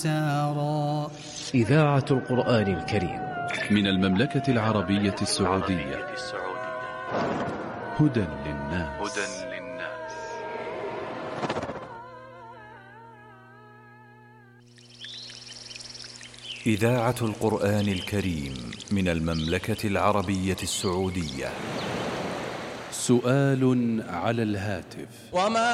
سارا. إذاعة القرآن الكريم من المملكة العربية السعودية. هدى للناس. إذاعة القرآن الكريم من المملكة العربية السعودية. سؤال على الهاتف.